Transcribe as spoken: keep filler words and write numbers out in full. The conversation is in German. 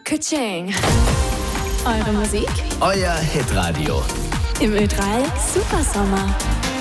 Kaching. Eure Musik Euer Hitradio. im Ö drei Supersommer.